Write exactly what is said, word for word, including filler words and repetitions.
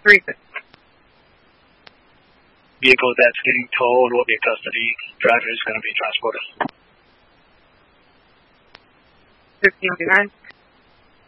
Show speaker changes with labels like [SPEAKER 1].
[SPEAKER 1] three fifty.
[SPEAKER 2] Vehicle that's getting towed will be in custody. Driver is going to be transported.
[SPEAKER 1] fifteen oh nine.